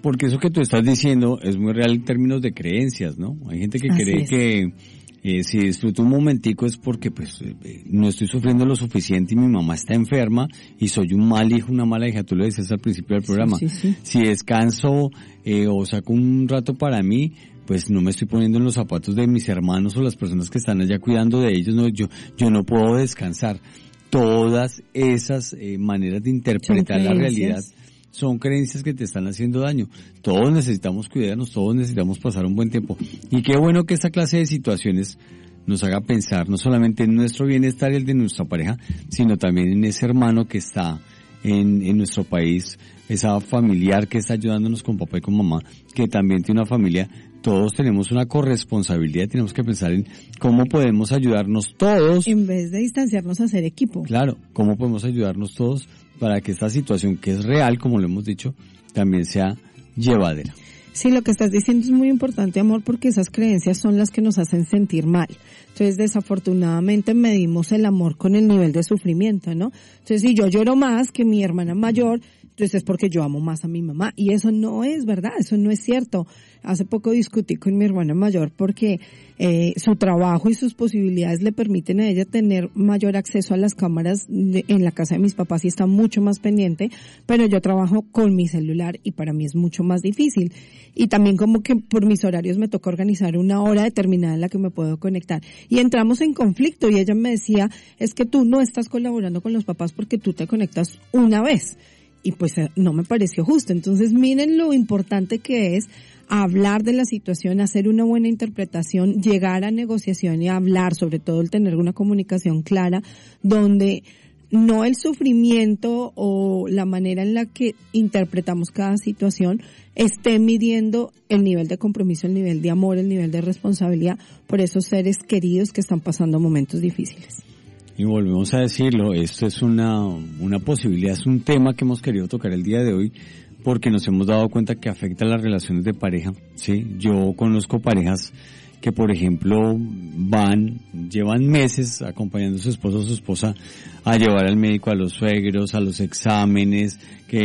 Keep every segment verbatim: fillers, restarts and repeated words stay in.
porque eso que tú estás diciendo es muy real en términos de creencias, ¿no? Hay gente que Así cree es. que eh, si disfruto un momentico es porque pues eh, no estoy sufriendo lo suficiente y mi mamá está enferma y soy un mal hijo, una mala hija, tú lo decías al principio del programa. Sí, sí, sí. Si descanso eh, o saco un rato para mí, pues no me estoy poniendo en los zapatos de mis hermanos o las personas que están allá cuidando de ellos, no, yo, yo no puedo descansar. Todas esas eh, maneras de interpretar la realidad son creencias que te están haciendo daño. Todos necesitamos cuidarnos, todos necesitamos pasar un buen tiempo. Y qué bueno que esta clase de situaciones nos haga pensar no solamente en nuestro bienestar y el de nuestra pareja, sino también en ese hermano que está en, en nuestro país, esa familiar que está ayudándonos con papá y con mamá, que también tiene una familia. Todos tenemos una corresponsabilidad, tenemos que pensar en cómo podemos ayudarnos todos. En vez de distanciarnos a hacer equipo. Claro, cómo podemos ayudarnos todos para que esta situación que es real, como lo hemos dicho, también sea llevadera. Sí, lo que estás diciendo es muy importante, amor, porque esas creencias son las que nos hacen sentir mal. Entonces, desafortunadamente, medimos el amor con el nivel de sufrimiento, ¿no? Entonces, si yo lloro más que mi hermana mayor, entonces es porque yo amo más a mi mamá. Y eso no es verdad, eso no es cierto. Hace poco discutí con mi hermana mayor porque eh, su trabajo y sus posibilidades le permiten a ella tener mayor acceso a las cámaras de, en la casa de mis papás y está mucho más pendiente, pero yo trabajo con mi celular y para mí es mucho más difícil. Y también como que por mis horarios me toca organizar una hora determinada en la que me puedo conectar. Y entramos en conflicto y ella me decía, es que tú no estás colaborando con los papás porque tú te conectas una vez. Y pues no me pareció justo. Entonces miren lo importante que es hablar de la situación, hacer una buena interpretación, llegar a negociación y hablar, sobre todo el tener una comunicación clara, donde no el sufrimiento o la manera en la que interpretamos cada situación esté midiendo el nivel de compromiso, el nivel de amor, el nivel de responsabilidad por esos seres queridos que están pasando momentos difíciles. Y volvemos a decirlo, esto es una, una posibilidad, es un tema que hemos querido tocar el día de hoy porque nos hemos dado cuenta que afecta las relaciones de pareja, ¿sí? Yo conozco parejas que, por ejemplo, van, llevan meses acompañando a su esposo o su esposa a llevar al médico, a los suegros, a los exámenes,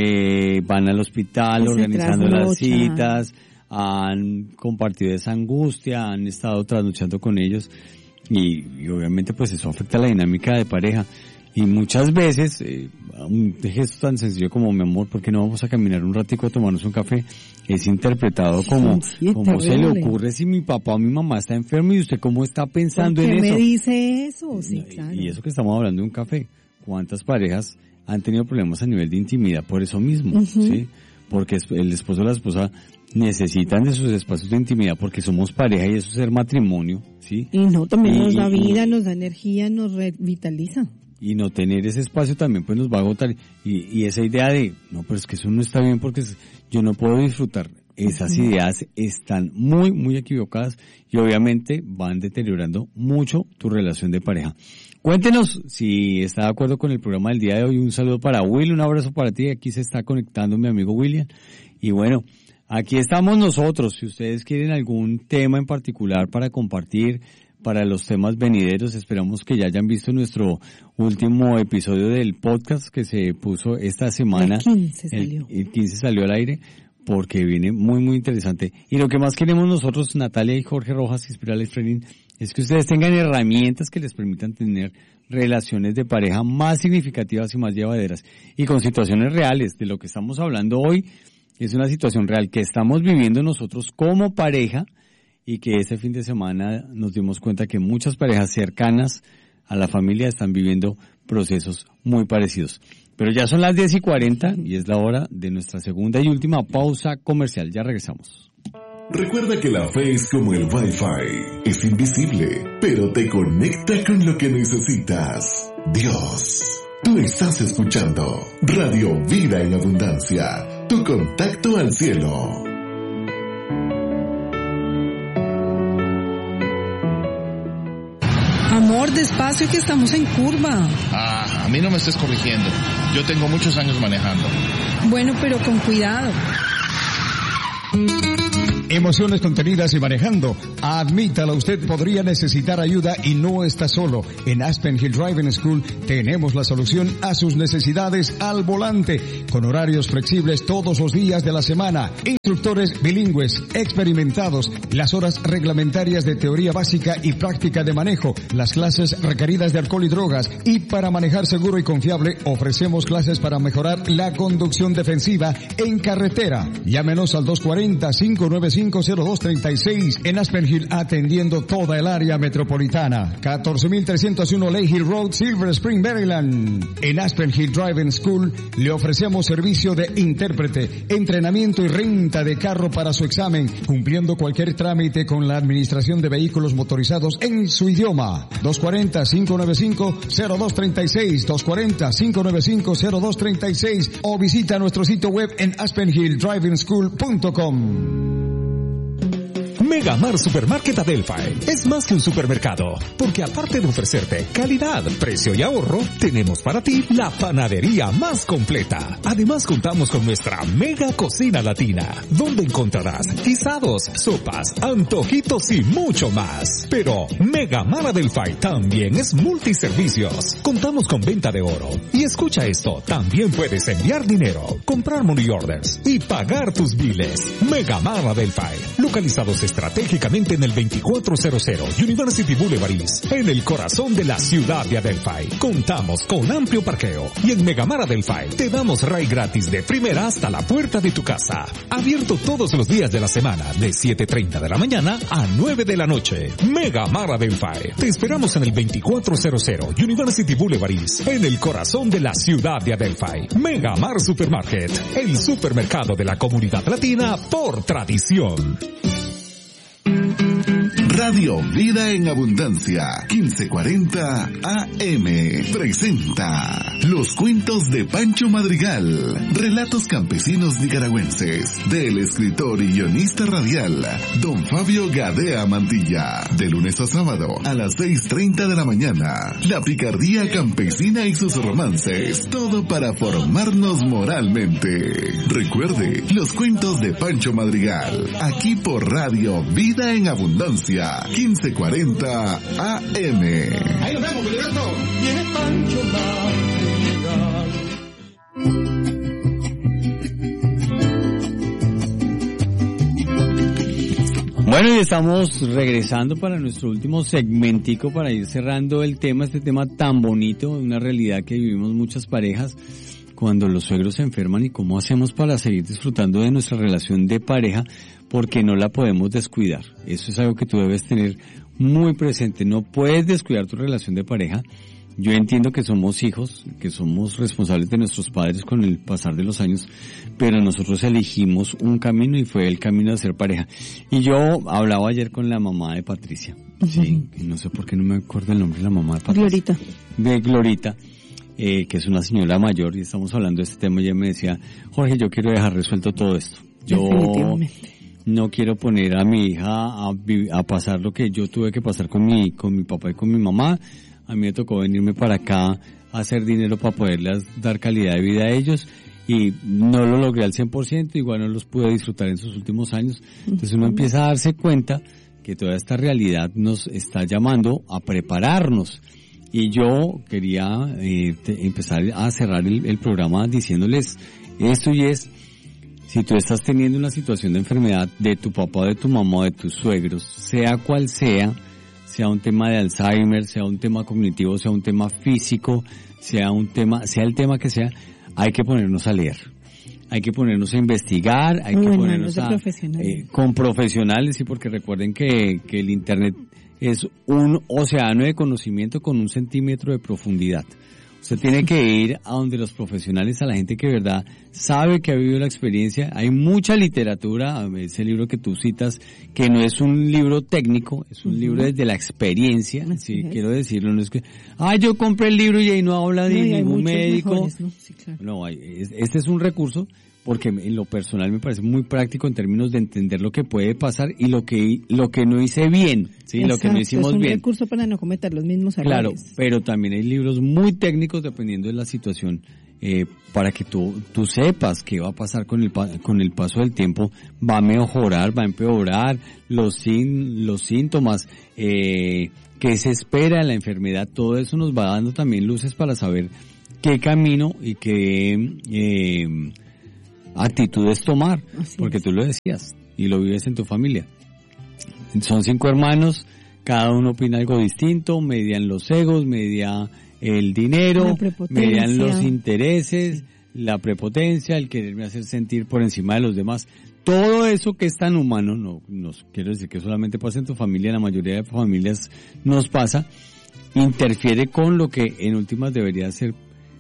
que van al hospital organizando las citas, han compartido esa angustia, han estado trasnochando con ellos. Y, y obviamente pues eso afecta la dinámica de pareja y muchas veces eh, un gesto tan sencillo como mi amor, ¿por qué no vamos a caminar un ratico a tomarnos un café? Es interpretado como sí, ¿cómo se le ocurre si mi papá o mi mamá está enfermo y usted cómo está pensando en eso? ¿Por qué me dice eso? Sí, y, claro. y eso que estamos hablando de un café, ¿cuántas parejas han tenido problemas a nivel de intimidad por eso mismo? Uh-huh. ¿Sí? Porque el esposo o la esposa necesitan de sus espacios de intimidad porque somos pareja y eso es ser matrimonio, ¿sí? Y no, también y, nos da vida, y, nos da energía, nos revitaliza. Y no tener ese espacio también pues nos va a agotar. Y, y esa idea de, no, pero es que eso no está bien porque yo no puedo disfrutar. Esas uh-huh. ideas están muy, muy equivocadas y obviamente van deteriorando mucho tu relación de pareja. Cuéntenos si está de acuerdo con el programa del día de hoy. Un saludo para Will, un abrazo para ti. Aquí se está conectando mi amigo William. Y bueno, aquí estamos nosotros. Si ustedes quieren algún tema en particular para compartir, para los temas venideros, esperamos que ya hayan visto nuestro último episodio del podcast que se puso esta semana. El quince salió. El, el quince salió al aire porque viene muy, muy interesante. Y lo que más queremos nosotros, Natalia y Jorge Rojas, Inspira Life Training, es que ustedes tengan herramientas que les permitan tener relaciones de pareja más significativas y más llevaderas. Y con situaciones reales. De lo que estamos hablando hoy es una situación real que estamos viviendo nosotros como pareja y que este fin de semana nos dimos cuenta que muchas parejas cercanas a la familia están viviendo procesos muy parecidos. Pero ya son las diez y cuarenta y es la hora de nuestra segunda y última pausa comercial. Ya regresamos. Recuerda que la fe es como el Wi-Fi. Es invisible, pero te conecta con lo que necesitas. Dios. Tú estás escuchando Radio Vida en Abundancia. Tu contacto al cielo. Amor, despacio que estamos en curva. Ah, a mí no me estés corrigiendo. Yo tengo muchos años manejando. Bueno, pero con cuidado. emociones contenidas y manejando. Admítalo, usted podría necesitar ayuda y no está solo. En Aspen Hill Driving School tenemos la solución a sus necesidades al volante, con horarios flexibles todos los días de la semana, instructores bilingües, experimentados, las horas reglamentarias de teoría básica y práctica de manejo, las clases requeridas de alcohol y drogas, y para manejar seguro y confiable ofrecemos clases para mejorar la conducción defensiva en carretera. Llámenos al dos cuarenta, cinco nueve cinco, cero dos treinta y seis en Aspen Hill, atendiendo toda el área metropolitana. catorce mil trescientos uno Lake Hill Road, Silver Spring, Maryland. En Aspen Hill Driving School le ofrecemos servicio de intérprete, entrenamiento y renta de carro para su examen, cumpliendo cualquier trámite con la administración de vehículos motorizados en su idioma. dos cuarenta, cinco nueve cinco, cero dos treinta y seis, dos cuarenta, cinco nueve cinco, cero dos treinta y seis, o visita nuestro sitio web en aspen hill driving school punto com. Megamar Supermarket Adelphi es más que un supermercado, porque aparte de ofrecerte calidad, precio y ahorro, tenemos para ti la panadería más completa. Además contamos con nuestra mega cocina latina, donde encontrarás guisados, sopas, antojitos y mucho más. Pero Megamar Adelphi también es multiservicios. Contamos con venta de oro. Y escucha esto, también puedes enviar dinero, comprar money orders y pagar tus biles. Megamar Adelphi, localizados estratégicamente en el veinticuatro cero cero University Boulevard East, en el corazón de la ciudad de Adelphi. Contamos con amplio parqueo y en Megamar Adelphi te damos ride gratis de primera hasta la puerta de tu casa. Abierto todos los días de la semana de siete treinta de la mañana a nueve de la noche. Megamar Adelphi. Te esperamos en el veinticuatro cero cero University Boulevard East, en el corazón de la ciudad de Adelphi. Megamar Supermarket, el supermercado de la comunidad latina por tradición. Radio Vida en Abundancia, quince cuarenta A M, presenta Los Cuentos de Pancho Madrigal, relatos campesinos nicaragüenses, del escritor y guionista radial, don Fabio Gadea Mantilla, de lunes a sábado a las seis treinta de la mañana. La picardía campesina y sus romances, todo para formarnos moralmente. Recuerde, Los Cuentos de Pancho Madrigal, aquí por Radio Vida en Abundancia, quince cuarenta A M. Ahí nos vemos, Filiberto. Viene Pancho Madrigal. Bueno, y estamos regresando para nuestro último segmentico para ir cerrando el tema, este tema tan bonito, una realidad que vivimos muchas parejas cuando los suegros se enferman y cómo hacemos para seguir disfrutando de nuestra relación de pareja, porque no la podemos descuidar. Eso es algo que tú debes tener muy presente. No puedes descuidar tu relación de pareja. Yo entiendo que somos hijos, que somos responsables de nuestros padres con el pasar de los años, pero nosotros elegimos un camino y fue el camino de ser pareja. Y yo hablaba ayer con la mamá de Patricia. Uh-huh. Sí, no sé por qué no me acuerdo el nombre de la mamá de Patricia. Glorita. De Glorita. Eh, que es una señora mayor, y estamos hablando de este tema, y ella me decía, Jorge, yo quiero dejar resuelto todo esto. Yo no quiero poner a mi hija a, a pasar lo que yo tuve que pasar con mi, con mi papá y con mi mamá. A mí me tocó venirme para acá a hacer dinero para poderles dar calidad de vida a ellos, y no lo logré al cien por ciento, igual no los pude disfrutar en sus últimos años. Entonces uno empieza a darse cuenta que toda esta realidad nos está llamando a prepararnos. Y yo quería eh, te, empezar a cerrar el, el programa diciéndoles esto, y es, si tú estás teniendo una situación de enfermedad de tu papá, de tu mamá, de tus suegros, sea cual sea, sea un tema de Alzheimer, sea un tema cognitivo, sea un tema físico, sea un tema, sea el tema que sea, hay que ponernos a leer. Hay que ponernos a investigar, hay Muy que bueno, ponernos a, eh, con profesionales, sí, porque recuerden que, que el Internet es un océano de conocimiento con un centímetro de profundidad. Usted tiene que ir a donde los profesionales, a la gente que de verdad sabe, que ha vivido la experiencia. Hay mucha literatura, ese libro que tú citas, que no es un libro técnico, es un uh-huh. libro desde la experiencia, sí, uh-huh. quiero decirlo, no es que, ah, yo compré el libro y ahí no habla de no, ningún médico. Mejores, ¿no? Sí, claro. No, hay, este es un recurso, porque en lo personal me parece muy práctico en términos de entender lo que puede pasar y lo que lo que no hice bien, sí, Exacto, lo que no hicimos bien. Es un bien. recurso para no cometer los mismos errores. Claro, pero también hay libros muy técnicos dependiendo de la situación eh, para que tú, tú sepas qué va a pasar con el, con el paso del tiempo, va a mejorar, va a empeorar, los, sin, los síntomas, eh, qué se espera de la enfermedad, todo eso nos va dando también luces para saber qué camino y qué eh, actitudes tomar, Así porque es. Tú lo decías y lo vives en tu familia. Son cinco hermanos, cada uno opina algo distinto, median los egos, media el dinero, median los intereses, sí. la prepotencia, el quererme hacer sentir por encima de los demás. Todo eso que es tan humano, no, no quiero decir que solamente pasa en tu familia, en la mayoría de familias nos pasa, interfiere con lo que en últimas debería ser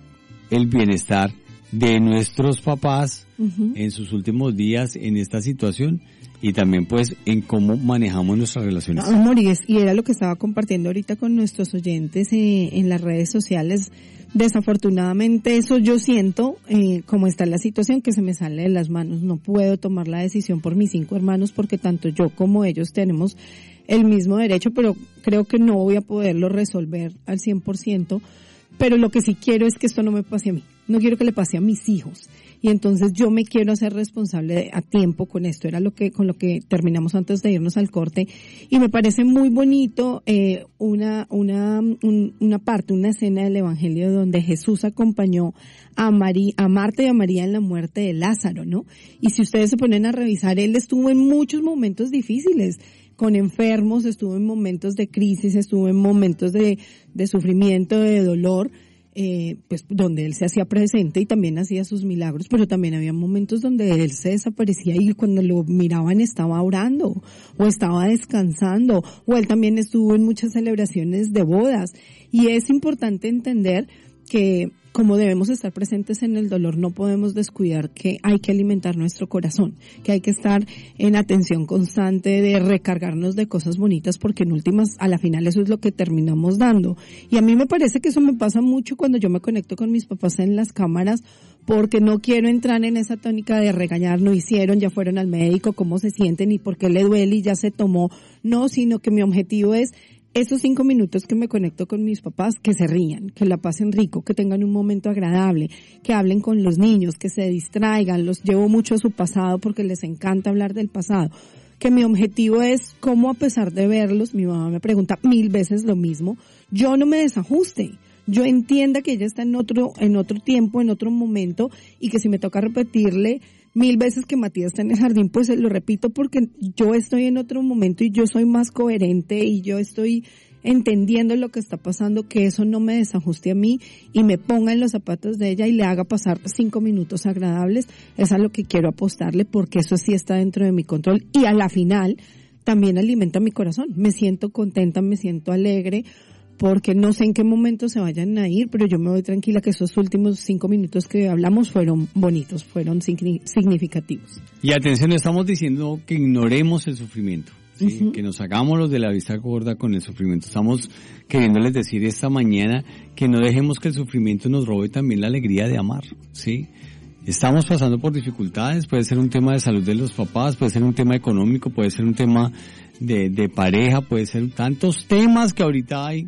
el bienestar de nuestros papás uh-huh. en sus últimos días en esta situación y también pues en cómo manejamos nuestras relaciones. Amor, y, es, y era lo que estaba compartiendo ahorita con nuestros oyentes eh, en las redes sociales. Desafortunadamente eso yo siento, eh, como está la situación, que se me sale de las manos. No puedo tomar la decisión por mis cinco hermanos porque tanto yo como ellos tenemos el mismo derecho, pero creo que no voy a poderlo resolver al cien por ciento. Pero lo que sí quiero es que esto no me pase a mí. No quiero que le pase a mis hijos. Y entonces yo me quiero hacer responsable de, a tiempo con esto. Era lo que, con lo que terminamos antes de irnos al corte. Y me parece muy bonito, eh, una, una, un, una parte, una escena del Evangelio donde Jesús acompañó a María, a Marta y a María en la muerte de Lázaro, ¿no? Y si ustedes se ponen a revisar, él estuvo en muchos momentos difíciles. Con enfermos, estuvo en momentos de crisis, estuvo en momentos de, de sufrimiento, de dolor, eh, pues donde él se hacía presente y también hacía sus milagros, pero también había momentos donde él se desaparecía y cuando lo miraban estaba orando, o estaba descansando, o él también estuvo en muchas celebraciones de bodas. Y es importante entender que como debemos estar presentes en el dolor, no podemos descuidar que hay que alimentar nuestro corazón, que hay que estar en atención constante de recargarnos de cosas bonitas, porque en últimas, a la final eso es lo que terminamos dando. Y a mí me parece que eso me pasa mucho cuando yo me conecto con mis papás en las cámaras, porque no quiero entrar en esa tónica de regañar, no hicieron, ya fueron al médico, cómo se sienten y por qué le duele y ya se tomó. No, sino que mi objetivo es esos cinco minutos que me conecto con mis papás, que se rían, que la pasen rico, que tengan un momento agradable, que hablen con los niños, que se distraigan. Los llevo mucho a su pasado porque les encanta hablar del pasado. Que mi objetivo es cómo, a pesar de verlos, mi mamá me pregunta mil veces lo mismo, yo no me desajuste. Yo entienda que ella está en otro, en otro tiempo, en otro momento, y que si me toca repetirle mil veces que Matías está en el jardín, pues lo repito porque yo estoy en otro momento y yo soy más coherente y yo estoy entendiendo lo que está pasando, que eso no me desajuste a mí y me ponga en los zapatos de ella y le haga pasar cinco minutos agradables. Es a lo que quiero apostarle, porque eso sí está dentro de mi control y a la final también alimenta mi corazón. Me siento contenta, me siento alegre, porque no sé en qué momento se vayan a ir, pero yo me voy tranquila que esos últimos cinco minutos que hablamos fueron bonitos, fueron significativos. Y atención, estamos diciendo que ignoremos el sufrimiento, ¿sí? Uh-huh. Que nos hagamos los de la vista gorda con el sufrimiento. Estamos queriéndoles decir esta mañana que no dejemos que el sufrimiento nos robe también la alegría de amar, ¿sí? Estamos pasando por dificultades, puede ser un tema de salud de los papás, puede ser un tema económico, puede ser un tema de, de pareja, puede ser tantos temas que ahorita hay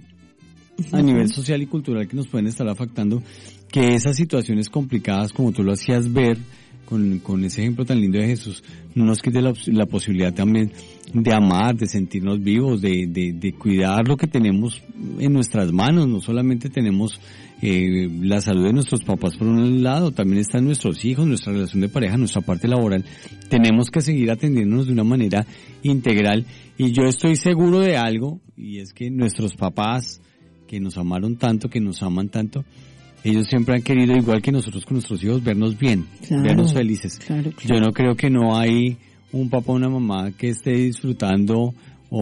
a nivel social y cultural que nos pueden estar afectando, que esas situaciones complicadas, como tú lo hacías ver con, con ese ejemplo tan lindo de Jesús, no nos quite la, la posibilidad también de amar, de sentirnos vivos, de, de, de cuidar lo que tenemos en nuestras manos. No solamente tenemos eh, la salud de nuestros papás por un lado, también están nuestros hijos, nuestra relación de pareja, nuestra parte laboral. Tenemos que seguir atendiéndonos de una manera integral, y yo estoy seguro de algo, y es que nuestros papás, que nos amaron tanto, que nos aman tanto, ellos siempre han querido, igual que nosotros con nuestros hijos, vernos bien, claro, vernos felices. Claro, claro. Yo no creo que no hay un papá o una mamá que esté disfrutando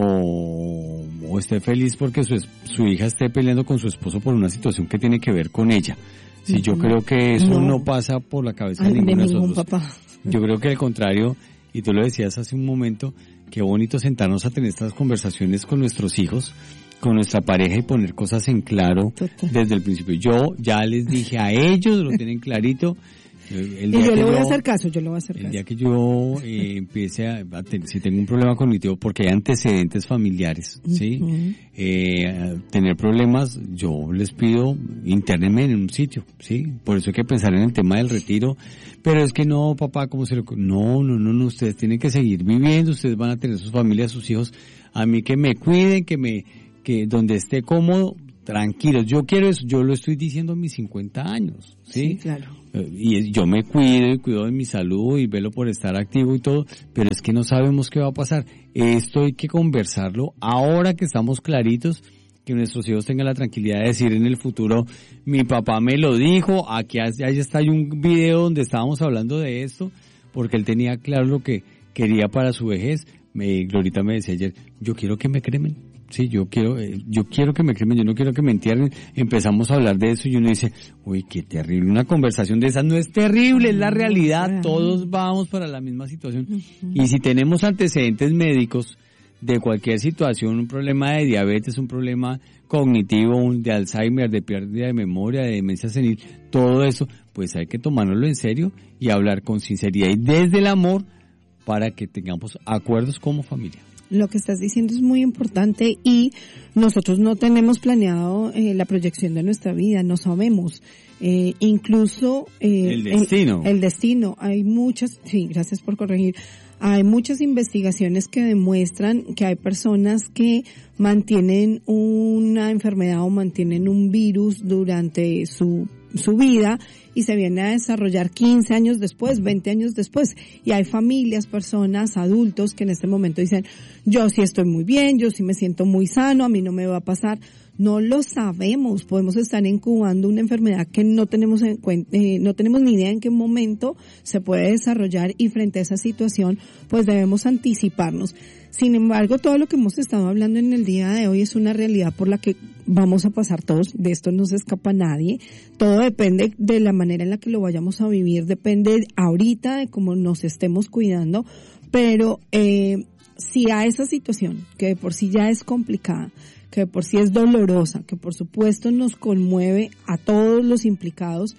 o, o esté feliz porque su, su hija esté peleando con su esposo por una situación que tiene que ver con ella. Si uh-huh. Yo creo que eso no, no pasa por la cabeza de ninguno de nosotros. Papá. Yo creo que al contrario, y tú lo decías hace un momento, qué bonito sentarnos a tener estas conversaciones con nuestros hijos, con nuestra pareja, y poner cosas en claro. Total. Desde el principio. Yo ya les dije a ellos, lo tienen clarito, El y yo le voy yo, a hacer caso, yo le voy a hacer el caso. El día que yo eh, empiece a, a ten, si tengo un problema cognitivo porque hay antecedentes familiares, ¿sí? Uh-huh. Eh, a tener problemas, yo les pido internenme en un sitio, ¿sí? Por eso hay que pensar en el tema del retiro. Pero es que no, papá, ¿cómo se lo...? No, no, no, no, ustedes tienen que seguir viviendo, ustedes van a tener sus familias, sus hijos. A mí que me cuiden, que me, que donde esté cómodo, tranquilos. Yo quiero eso, yo lo estoy diciendo a mis cincuenta años, ¿sí? Sí, claro. Y yo me cuido y cuido de mi salud y velo por estar activo y todo, pero es que no sabemos qué va a pasar. Esto hay que conversarlo ahora que estamos claritos, que nuestros hijos tengan la tranquilidad de decir en el futuro, mi papá me lo dijo, aquí allá está hay un video donde estábamos hablando de esto, porque él tenía claro lo que quería para su vejez. Me, Glorita me decía ayer, yo quiero que me cremen, sí, yo quiero, eh, yo quiero que me cremen, yo no quiero que me entierren. Empezamos a hablar de eso y uno dice, uy, qué terrible, una conversación de esas no es terrible, es la realidad, todos vamos para la misma situación. Uh-huh. Y si tenemos antecedentes médicos de cualquier situación, un problema de diabetes, un problema cognitivo, un de Alzheimer, de pérdida de memoria, de demencia senil, todo eso, pues hay que tomárnoslo en serio y hablar con sinceridad y desde el amor para que tengamos acuerdos como familia. Lo que estás diciendo es muy importante y nosotros no tenemos planeado eh, la proyección de nuestra vida, no sabemos. Eh, incluso eh, el destino. El, el destino. Hay muchas, sí, gracias por corregir. Hay muchas investigaciones que demuestran que hay personas que mantienen una enfermedad o mantienen un virus durante su su vida y se viene a desarrollar quince años después, veinte años después. Y hay familias, personas, adultos que en este momento dicen, yo sí estoy muy bien, yo sí me siento muy sano, a mí no me va a pasar. No lo sabemos, podemos estar incubando una enfermedad que no tenemos en cuenta, eh, no tenemos ni idea en qué momento se puede desarrollar y frente a esa situación pues debemos anticiparnos. Sin embargo, todo lo que hemos estado hablando en el día de hoy es una realidad por la que vamos a pasar todos, de esto no se escapa nadie, todo depende de la manera en la que lo vayamos a vivir, depende ahorita de cómo nos estemos cuidando, pero eh, si a esa situación, que de por sí ya es complicada, que de por sí es dolorosa, que por supuesto nos conmueve a todos los implicados,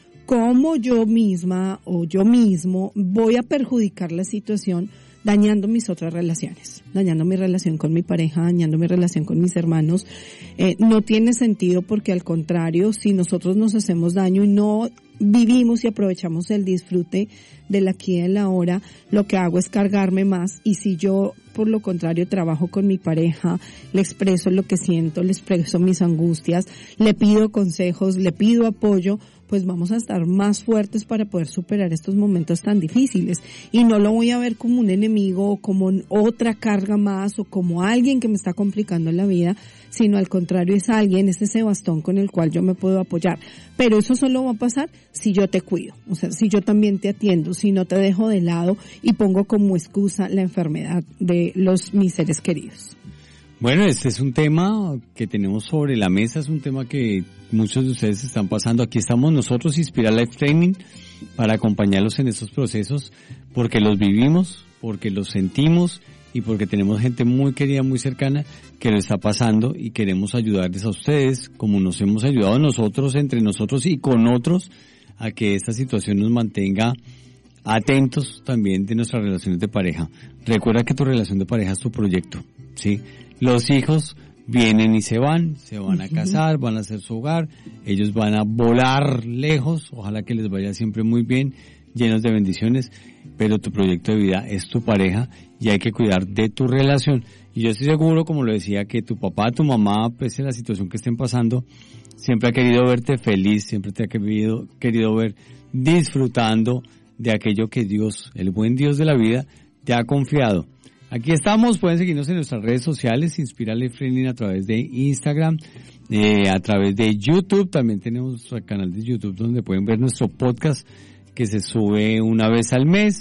¿cómo yo misma o yo mismo voy a perjudicar la situación dañando mis otras relaciones, dañando mi relación con mi pareja, dañando mi relación con mis hermanos? Eh, no tiene sentido porque al contrario, si nosotros nos hacemos daño y no vivimos y aprovechamos el disfrute del aquí y del ahora, lo que hago es cargarme más y si yo por lo contrario trabajo con mi pareja, le expreso lo que siento, le expreso mis angustias, le pido consejos, le pido apoyo, pues vamos a estar más fuertes para poder superar estos momentos tan difíciles. Y no lo voy a ver como un enemigo o como otra carga más o como alguien que me está complicando la vida, sino al contrario es alguien, es ese bastón con el cual yo me puedo apoyar. Pero eso solo va a pasar si yo te cuido, o sea, si yo también te atiendo, si no te dejo de lado y pongo como excusa la enfermedad de los mis seres queridos. Bueno, este es un tema que tenemos sobre la mesa, es un tema que muchos de ustedes están pasando. Aquí estamos nosotros, Inspira Life Training, para acompañarlos en estos procesos, porque los vivimos, porque los sentimos y porque tenemos gente muy querida, muy cercana que lo está pasando y queremos ayudarles a ustedes, como nos hemos ayudado nosotros, entre nosotros y con otros, a que esta situación nos mantenga atentos también de nuestras relaciones de pareja. Recuerda que tu relación de pareja es tu proyecto, ¿sí? Los hijos vienen y se van, se van a casar, van a hacer su hogar, ellos van a volar lejos, ojalá que les vaya siempre muy bien, llenos de bendiciones, pero tu proyecto de vida es tu pareja y hay que cuidar de tu relación. Y yo estoy seguro, como lo decía, que tu papá, tu mamá, pese a la situación que estén pasando, siempre ha querido verte feliz, siempre te ha querido, querido ver disfrutando de aquello que Dios, el buen Dios de la vida, te ha confiado. Aquí estamos, pueden seguirnos en nuestras redes sociales, Inspira Life Training a través de Instagram, eh, a través de YouTube, también tenemos nuestro canal de YouTube donde pueden ver nuestro podcast que se sube una vez al mes,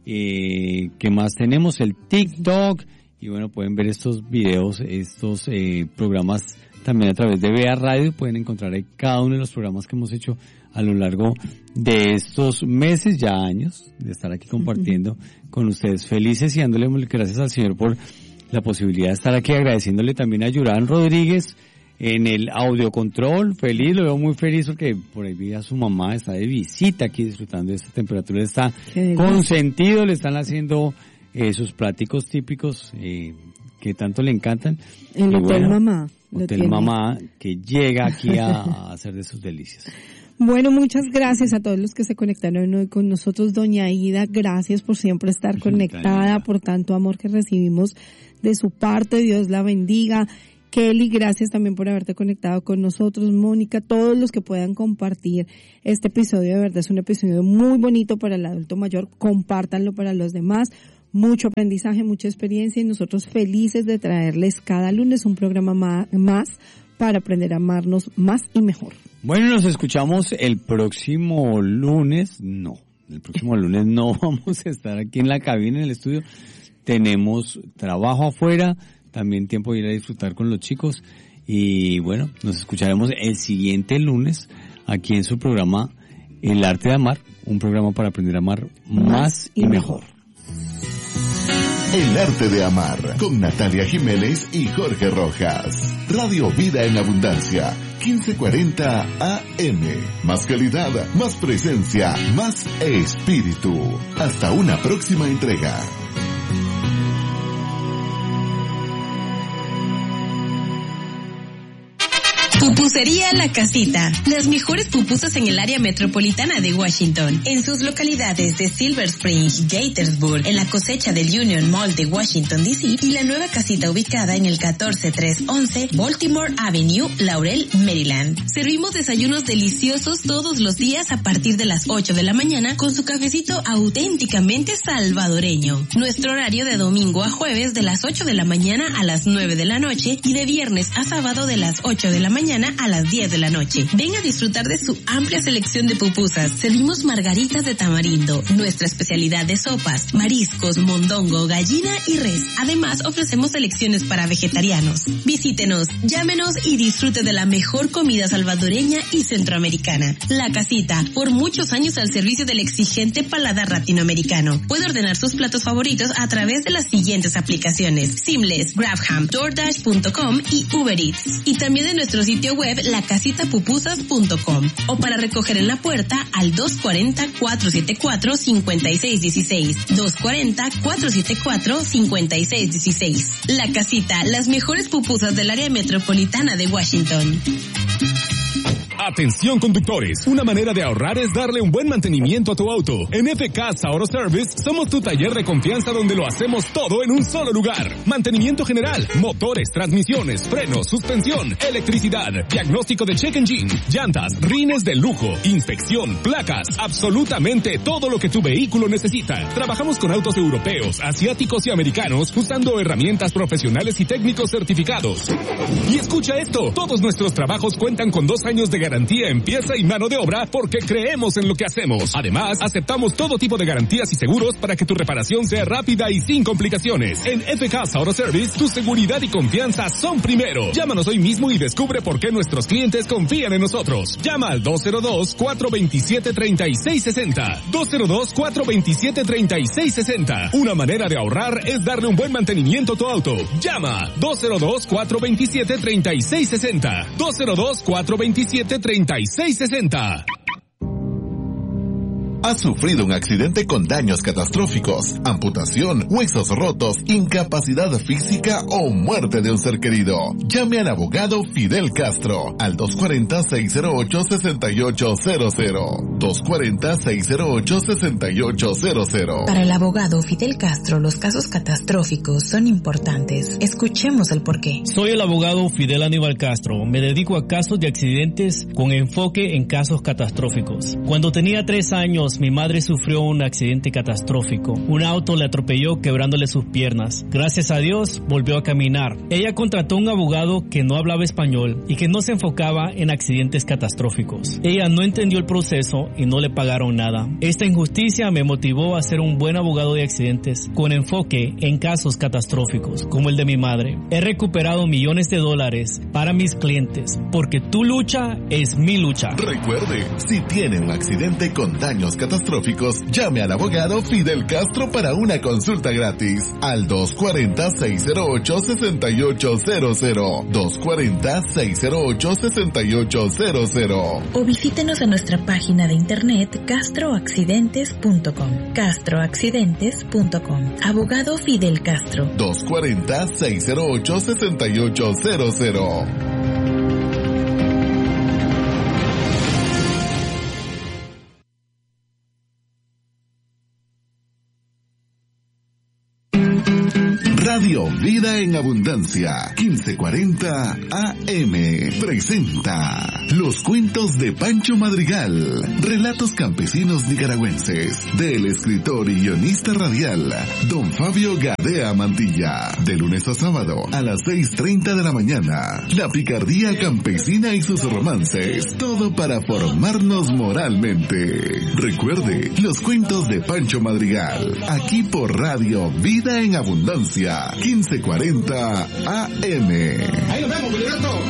eh, ¿qué más tenemos? El TikTok, y bueno, pueden ver estos videos, estos eh, programas también a través de Vea Radio, pueden encontrar ahí cada uno de los programas que hemos hecho a lo largo de estos meses, ya años, de estar aquí compartiendo uh-huh. con ustedes, felices y dándole gracias al Señor por la posibilidad de estar aquí, agradeciéndole también a Yurán Rodríguez en el audiocontrol, feliz, lo veo muy feliz porque por ahí vi a su mamá, está de visita aquí disfrutando de esta temperatura, está consentido, le están haciendo eh, sus pláticos típicos eh, que tanto le encantan. El y Hotel bueno, Mamá. Hotel Mamá, que llega aquí a, a hacer de sus delicias. Bueno, muchas gracias a todos los que se conectaron hoy con nosotros. Doña Ida, gracias por siempre estar conectada, por tanto amor que recibimos de su parte. Dios la bendiga. Kelly, gracias también por haberte conectado con nosotros. Mónica, todos los que puedan compartir este episodio, de verdad es un episodio muy bonito para el adulto mayor. Compártanlo para los demás. Mucho aprendizaje, mucha experiencia y nosotros felices de traerles cada lunes un programa más para aprender a amarnos más y mejor. Bueno, nos escuchamos el próximo lunes. No, el próximo lunes no vamos a estar aquí en la cabina, en el estudio. Tenemos trabajo afuera, también tiempo de ir a disfrutar con los chicos. Y bueno, nos escucharemos el siguiente lunes aquí en su programa El Arte de Amar, un programa para aprender a amar más, más y mejor. mejor. El Arte de Amar, con Natalia Jiménez y Jorge Rojas. Radio Vida en Abundancia, quince cuarenta A M. Más calidad, más presencia, más espíritu. Hasta una próxima entrega. Pupusería La Casita. Las mejores pupusas en el área metropolitana de Washington. En sus localidades de Silver Spring, Gaithersburg, en la cosecha del Union Mall de Washington, D C y la nueva casita ubicada en el catorce trescientos once Baltimore Avenue, Laurel, Maryland. Servimos desayunos deliciosos todos los días a partir de las ocho de la mañana con su cafecito auténticamente salvadoreño. Nuestro horario de domingo a jueves de las ocho de la mañana a las nueve de la noche y de viernes a sábado de las ocho de la mañana a las diez de la noche. Ven a disfrutar de su amplia selección de pupusas. Servimos margaritas de tamarindo, nuestra especialidad de sopas, mariscos, mondongo, gallina y res. Además, ofrecemos selecciones para vegetarianos. Visítenos, llámenos y disfrute de la mejor comida salvadoreña y centroamericana. La Casita, por muchos años al servicio del exigente paladar latinoamericano. Puede ordenar sus platos favoritos a través de las siguientes aplicaciones: Seamless, Grabham, DoorDash punto com y Uber Eats. Y también de nuestro sitio web la casita pupusas punto com o para recoger en la puerta al dos cuarenta, cuatrocientos setenta y cuatro, cincuenta y seis dieciséis. dos cuarenta, cuatrocientos setenta y cuatro, cincuenta y seis dieciséis. La Casita, las mejores pupusas del área metropolitana de Washington. Atención conductores, una manera de ahorrar es darle un buen mantenimiento a tu auto. En F K Auto Service somos tu taller de confianza donde lo hacemos todo en un solo lugar. Mantenimiento general, motores, transmisiones, frenos, suspensión, electricidad, diagnóstico de check engine, llantas, rines de lujo, inspección, placas, absolutamente todo lo que tu vehículo necesita. Trabajamos con autos europeos, asiáticos y americanos usando herramientas profesionales y técnicos certificados. Y escucha esto, todos nuestros trabajos cuentan con dos años de garantía en pieza y mano de obra porque creemos en lo que hacemos. Además, aceptamos todo tipo de garantías y seguros para que tu reparación sea rápida y sin complicaciones. En F K Auto Service, tu seguridad y confianza son primero. Llámanos hoy mismo y descubre por qué nuestros clientes confían en nosotros. Llama al dos cero dos, cuatro dos siete, tres seis seis cero. dos cero dos, cuatro dos siete, tres seis seis cero. Una manera de ahorrar es darle un buen mantenimiento a tu auto. Llama dos cero dos, cuatro dos siete, tres seis seis cero. dos cero dos, cuatro dos siete, treinta y seis sesenta. ¿Has sufrido un accidente con daños catastróficos, amputación, huesos rotos, incapacidad física o muerte de un ser querido? Llame al abogado Fidel Castro al dos cuarenta, seis cero ocho, seis ocho cero cero. dos cuarenta, seis cero ocho, seis ocho cero cero. Para el abogado Fidel Castro, los casos catastróficos son importantes. Escuchemos el porqué. Soy el abogado Fidel Aníbal Castro. Me dedico a casos de accidentes con enfoque en casos catastróficos. Cuando tenía tres años, mi madre sufrió un accidente catastrófico. Un auto le atropelló quebrándole sus piernas. Gracias a Dios, volvió a caminar. Ella contrató un abogado que no hablaba español y que no se enfocaba en accidentes catastróficos. Ella no entendió el proceso y no le pagaron nada. Esta injusticia me motivó a ser un buen abogado de accidentes con enfoque en casos catastróficos, como el de mi madre. He recuperado millones de dólares para mis clientes, porque tu lucha es mi lucha. Recuerde, si tiene un accidente con daños catastróficos, catastróficos, llame al abogado Fidel Castro para una consulta gratis al dos cuarenta, seiscientos ocho, sesenta y ocho cero cero, dos cuarenta, seiscientos ocho, sesenta y ocho cero cero. O visítenos en nuestra página de internet castro accidentes punto com. castro accidentes punto com. Abogado Fidel Castro. dos cuarenta, seiscientos ocho, sesenta y ocho cero cero. Radio Vida en Abundancia, quince cuarenta A M, presenta Los Cuentos de Pancho Madrigal, relatos campesinos nicaragüenses, del escritor y guionista radial, don Fabio Gadea Mantilla, de lunes a sábado a las seis treinta de la mañana. La picardía campesina y sus romances, todo para formarnos moralmente. Recuerde, Los Cuentos de Pancho Madrigal, aquí por Radio Vida en Abundancia, quince cuarenta A M. Ahí nos vemos, Gilberto.